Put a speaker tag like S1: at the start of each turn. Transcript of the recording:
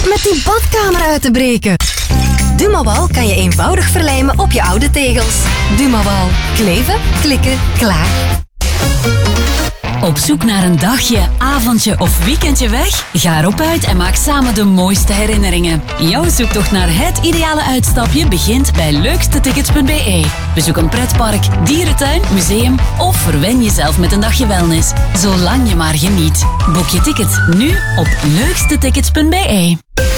S1: met die badkamer uit te breken. Dumawal kan je eenvoudig verlijmen op je oude tegels. Dumawal. Kleven, klikken, klaar.
S2: Op zoek naar een dagje, avondje of weekendje weg? Ga erop uit en maak samen de mooiste herinneringen. Jouw zoektocht naar het ideale uitstapje begint bij leukstetickets.be. Bezoek een pretpark, dierentuin, museum of verwen jezelf met een dagje wellness. Zolang je maar geniet. Boek je ticket nu op leukstetickets.be.